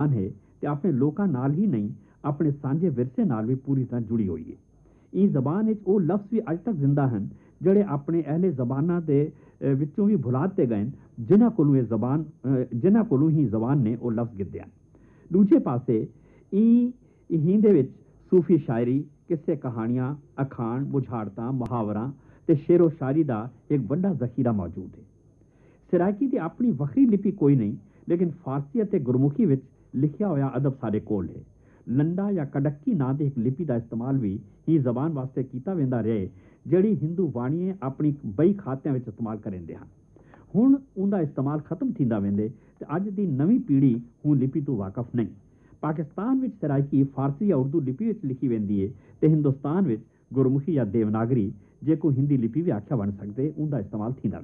है ते अपने लोकां नाल ही नहीं अपने सांझे विरसे नाल भी पूरी तरह जुड़ी हुई है। इस जबान विच वो लफ्ज़ भी अज तक जिंदा हैं ਜਿਹੜੇ अपने अहले जबाना के विचों भी भुलाते गए जिन्हां कोलों ये जबान जिन्हां कोलों ही जबान ने वो लफ्ज़ गिद्धिया। दूजे पासे हिंदे विच सूफी शायरी, किस्से कहानियां, अखान, बुझारतां, मुहावरां ते शेरो शायरी का एक बड़ा जखीरा मौजूद है। सराइकी की अपनी वखरी लिपि कोई नहीं, लेकिन फारसी और गुरमुखी विच लिखिया होया अदब सारे कोल है। लंडा या कड़क्की नां की एक लिपि का इस्तेमाल भी ही जबान वास्ते किया वेंदा रहे, जिहड़ी हिंदू वाणिए अपनी बई खात्यां विच इस्तेमाल करेंदे हन। हुण उनका इस्तेमाल खत्म थींदा वेंदे ते अज दी नवीं पीढ़ी हुण लिपि तो वाकफ नहीं। पाकिस्तान विच सराइकी फारसी या उर्दू लिपि विच लिखी वेंदी है ते हिंदुस्तान विच गुरमुखी या देवनागरी, जेको हिंदी लिपि भी आख्या बन सकते, उनका इस्तेमाल थींदा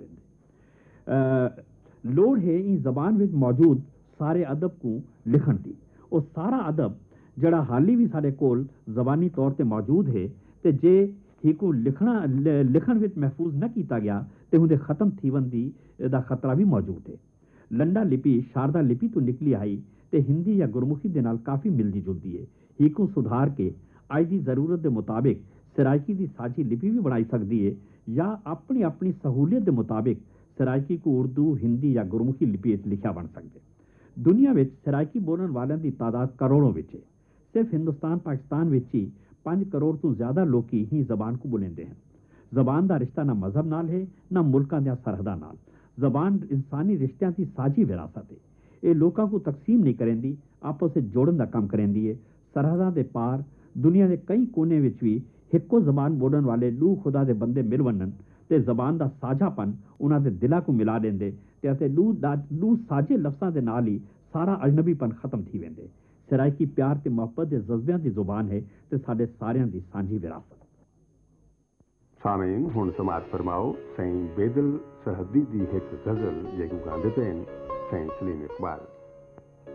वेंदे। लोड़ है इन जबान विच मौजूद सारे अदब को लिखण दी। और सारा अदब जड़ा हाली भी सारे कोल जबानी तौर पर मौजूद है ते जे हिकू लिखण विच महफूज न किया गया तो उनके खत्म थीवन दा खतरा भी मौजूद है। लंडा लिपि शारदा लिपि तो निकली आई ते हिंदी या गुरमुखी दे नाल काफ़ी मिलती जुलती है। हिकू सुधार के अज की जरूरत के मुताबिक सराइकी की साझी लिपि भी बनाई सकती है, या अपनी अपनी सहूलियत के मुताबिक सराइकी को उर्दू, हिंदी या गुरमुखी लिपि लिखा बन सकते। दुनिया में सराइकी बोलने वालों की तादाद करोड़ों में है। सिर्फ हिंदुस्तान पाकिस्तान में ही 5 करोड़ तो ज्यादा लोग ही जबान को बोलेंदे हैं। जबान का रिश्ता ना मजहब नाल है, ना मुल्कां दी सरहदां नाल। जबान इंसानी रिश्तियां की साझी विरासत है। ये लोगों को तकसीम नहीं करेंदी, आपस में जोड़न का काम करेंदी है। सरहदां दे पार दुनिया के कई कोने विच भी हिक्को जबान बोलने वाले लू खुदा के बंदे मिल वनन ते जबान का साझापन उन्हां दे दिलां को मिला देंदे ते लू साझे लफ्ज़ां दे नाल ही सारा अजनबीपन खत्म थी वेंदे। सराइकी प्यार ते मोहब्बत के जज्बियां की जुबान है ते साडे सारियां दी सांझी विरासत। सामीन हुण समाज फरमाओ सईं बेदल सरहदी दी एक गज़ल जेको गांदे पेन सईं सलीम इकबाल।